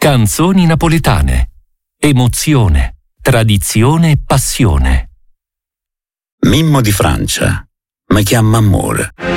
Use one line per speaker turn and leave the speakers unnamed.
Canzoni napoletane. Emozione, tradizione e passione.
Mimmo di Francia mi chiama amore.